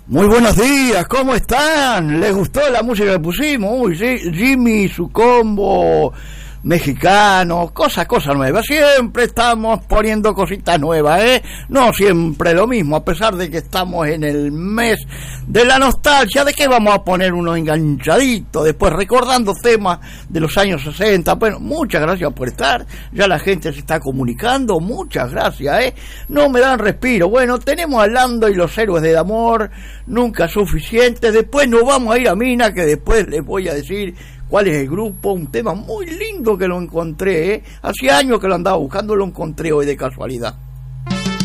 Muy buenos días, ¿cómo están? ¿Les gustó la música que pusimos? Uy, sí, Jimmy, su combo mexicano, cosas nuevas. Siempre estamos poniendo cositas nuevas, no siempre lo mismo, a pesar de que estamos en el mes de la nostalgia. ¿De qué vamos a poner uno enganchadito? Después recordando temas de los años 60. Bueno, muchas gracias por estar. Ya la gente se está comunicando. Muchas gracias, no me dan respiro. Bueno, tenemos a Lando y los héroes del amor, nunca suficiente. Después nos vamos a ir a Mina, que después les voy a decir cuál es el grupo. Un tema muy lindo que lo encontré, hacía años que lo andaba buscando, lo encontré hoy de casualidad.